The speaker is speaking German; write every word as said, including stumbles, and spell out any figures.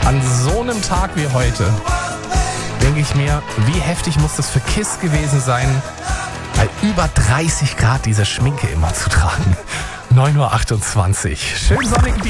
An so einem Tag wie heute denke ich mir, wie heftig muss das für KISS gewesen sein, bei über dreißig Grad diese Schminke immer zu tragen. neun Uhr achtundzwanzig. Schön sonnigen